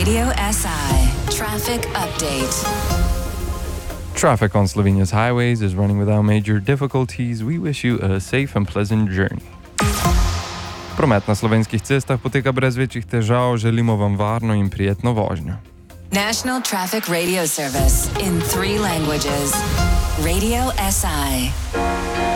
Radio SI Traffic Update. Traffic on Slovenia's highways is running without major difficulties. We wish you a safe and pleasant journey. Promet na slovenskih cestah poteka brez večjih težav. Želimo vam varno in prijetno vožnjo. National Traffic Radio Service in 3 languages. Radio SI.